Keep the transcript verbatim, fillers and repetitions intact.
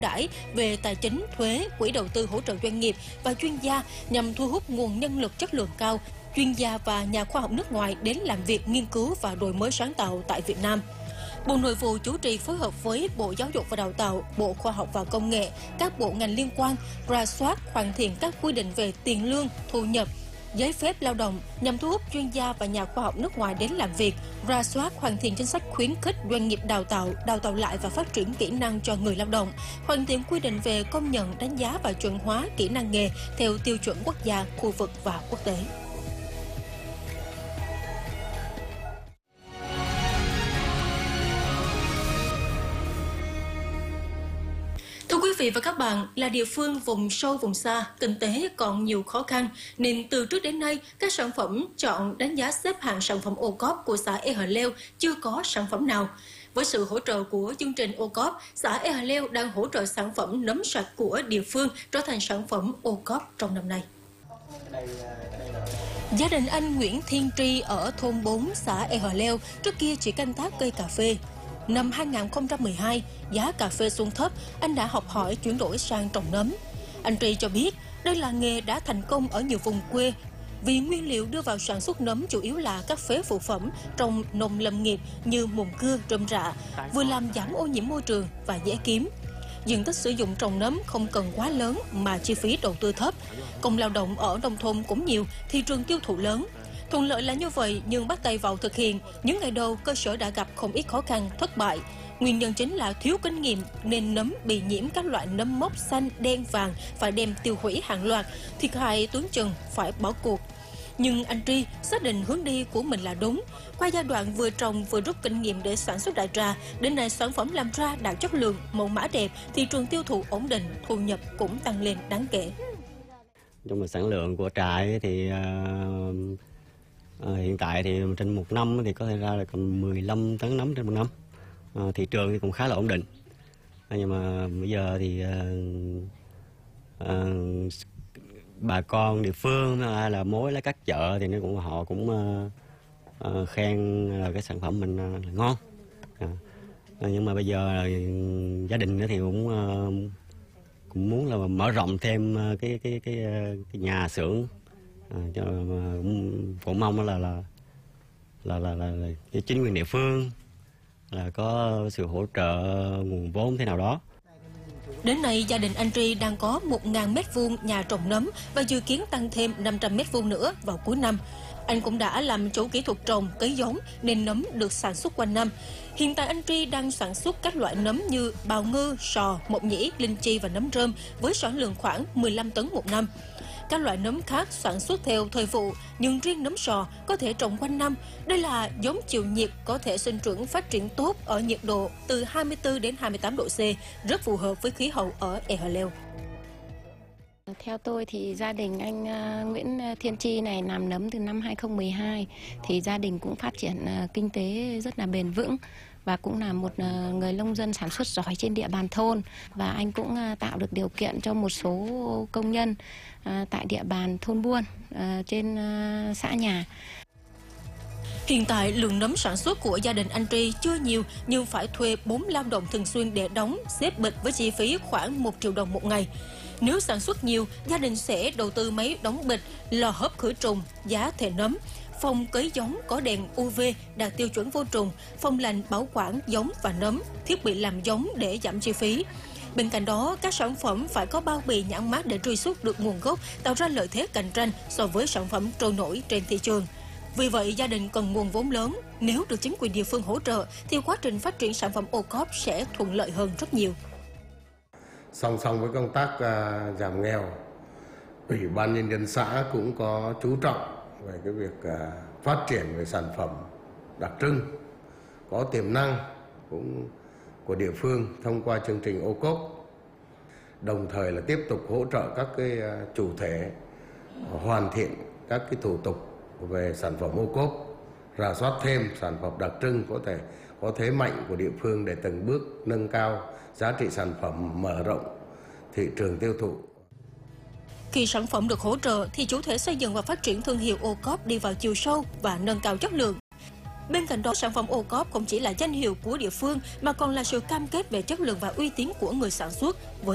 đãi về tài chính, thuế, quỹ đầu tư hỗ trợ doanh nghiệp và chuyên gia nhằm thu hút nguồn nhân lực chất lượng cao, chuyên gia và nhà khoa học nước ngoài đến làm việc nghiên cứu và đổi mới sáng tạo tại Việt Nam. Bộ Nội vụ chủ trì phối hợp với Bộ Giáo dục và Đào tạo, Bộ Khoa học và Công nghệ, các bộ ngành liên quan, rà soát, hoàn thiện các quy định về tiền lương, thu nhập, giấy phép lao động nhằm thu hút chuyên gia và nhà khoa học nước ngoài đến làm việc, rà soát, hoàn thiện chính sách khuyến khích doanh nghiệp đào tạo, đào tạo lại và phát triển kỹ năng cho người lao động, hoàn thiện quy định về công nhận, đánh giá và chuẩn hóa kỹ năng nghề theo tiêu chuẩn quốc gia, khu vực và quốc tế. Thưa quý vị và các bạn, là địa phương vùng sâu vùng xa, kinh tế còn nhiều khó khăn, nên từ trước đến nay, các sản phẩm chọn đánh giá xếp hạng sản phẩm ô cốp của xã Ea Hờ Leo chưa có sản phẩm nào. Với sự hỗ trợ của chương trình ô cốp, xã Ea Hờ Leo đang hỗ trợ sản phẩm nấm sạch của địa phương trở thành sản phẩm ô cốp trong năm nay. Gia đình anh Nguyễn Thiên Tri ở thôn bốn xã Ea Hờ Leo trước kia chỉ canh tác cây cà phê. Năm hai nghìn không trăm mười hai, giá cà phê xuống thấp, anh đã học hỏi chuyển đổi sang trồng nấm. Anh Tri cho biết đây là nghề đã thành công ở nhiều vùng quê vì nguyên liệu đưa vào sản xuất nấm chủ yếu là các phế phụ phẩm trong nông lâm nghiệp như mùn cưa, rơm rạ, vừa làm giảm ô nhiễm môi trường và dễ kiếm. Diện tích sử dụng trồng nấm không cần quá lớn mà chi phí đầu tư thấp. Công lao động ở nông thôn cũng nhiều, thị trường tiêu thụ lớn. Thuận lợi là như vậy, nhưng bắt tay vào thực hiện, những ngày đầu cơ sở đã gặp không ít khó khăn, thất bại. Nguyên nhân chính là thiếu kinh nghiệm nên nấm bị nhiễm các loại nấm mốc xanh, đen, vàng phải đem tiêu hủy hàng loạt, thiệt hại tưởng chừng phải bỏ cuộc. Nhưng anh Tri xác định hướng đi của mình là đúng. Qua giai đoạn vừa trồng vừa rút kinh nghiệm để sản xuất đại trà, đến nay sản phẩm làm ra đạt chất lượng, mẫu mã đẹp, thị trường tiêu thụ ổn định, thu nhập cũng tăng lên đáng kể. Trong sản lượng của trại thì uh... À, hiện tại thì trên một năm thì có thể ra là còn mười lăm tấn nấm trên một năm. À, thị trường thì cũng khá là ổn định. À, nhưng mà bây giờ thì à, à, bà con địa phương hay là mối lấy các chợ thì nó cũng họ cũng à, à, khen là cái sản phẩm mình là ngon. À, à, nhưng mà bây giờ gia đình thì cũng à, cũng muốn là mở rộng thêm cái cái cái, cái nhà xưởng. À, cho, cũng, cũng mong là là là là, là, là cái chính quyền địa phương là có sự hỗ trợ nguồn vốn thế nào đó. Đến nay, gia đình anh Tri đang có một nghìn mét vuông nhà trồng nấm và dự kiến tăng thêm năm trăm mét vuông nữa vào cuối năm. Anh cũng đã làm chủ kỹ thuật trồng, cấy giống nên nấm được sản xuất quanh năm. Hiện tại anh Tri đang sản xuất các loại nấm như bào ngư, sò, mộc nhĩ, linh chi và nấm rơm với sản lượng khoảng mười lăm tấn một năm. Các loại nấm khác sản xuất theo thời vụ, nhưng riêng nấm sò có thể trồng quanh năm. Đây là giống chịu nhiệt, có thể sinh trưởng phát triển tốt ở nhiệt độ từ hai mươi tư đến hai mươi tám độ C, rất phù hợp với khí hậu ở Ea Hờ Leo. Theo tôi thì gia đình anh uh, Nguyễn Thiên Tri này làm nấm từ năm hai nghìn không trăm mười hai, thì gia đình cũng phát triển uh, kinh tế rất là bền vững và cũng là một uh, người nông dân sản xuất giỏi trên địa bàn thôn, và anh cũng uh, tạo được điều kiện cho một số công nhân uh, tại địa bàn thôn buôn uh, trên uh, xã nhà. Hiện tại, lượng nấm sản xuất của gia đình anh Tri chưa nhiều nhưng phải thuê bốn lao động thường xuyên để đóng, xếp bịch với chi phí khoảng một triệu đồng một ngày. Nếu sản xuất nhiều, gia đình sẽ đầu tư máy đóng bịch, lò hấp khử trùng, giá thể nấm, phòng cấy giống có đèn u vê đạt tiêu chuẩn vô trùng, phòng lạnh bảo quản giống và nấm, thiết bị làm giống để giảm chi phí. Bên cạnh đó, các sản phẩm phải có bao bì nhãn mác để truy xuất được nguồn gốc, tạo ra lợi thế cạnh tranh so với sản phẩm trôi nổi trên thị trường. Vì vậy, gia đình cần nguồn vốn lớn. Nếu được chính quyền địa phương hỗ trợ, thì quá trình phát triển sản phẩm ô cốp sẽ thuận lợi hơn rất nhiều. Song song với công tác uh, giảm nghèo, Ủy ban Nhân dân xã cũng có chú trọng về cái việc uh, phát triển về sản phẩm đặc trưng, có tiềm năng cũng của địa phương thông qua chương trình ô cốp. Đồng thời là tiếp tục hỗ trợ các cái uh, chủ thể hoàn thiện các cái thủ tục về sản phẩm ô cốp, rà soát thêm sản phẩm đặc trưng có thể có thế mạnh của địa phương để từng bước nâng cao giá trị sản phẩm, mở rộng thị trường tiêu thụ. Khi sản phẩm được hỗ trợ thì chủ thể xây dựng và phát triển thương hiệu ô cốp đi vào chiều sâu và nâng cao chất lượng. Bên cạnh đó, sản phẩm ô cốp không chỉ là danh hiệu của địa phương mà còn là sự cam kết về chất lượng và uy tín của người sản xuất với